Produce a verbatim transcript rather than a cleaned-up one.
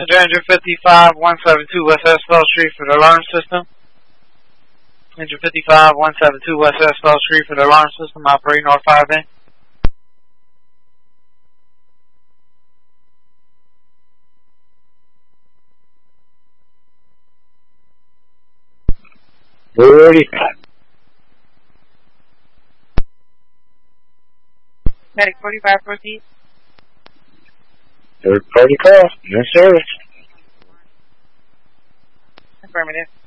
Engine fifty-five one seventy-two West Asphalt Street for the alarm system. Engine fifty-five one seventy-two West Asphalt Street for the alarm system, operating North five A. forty-five. Medic forty-five, proceed. Third party call. No service. Affirmative.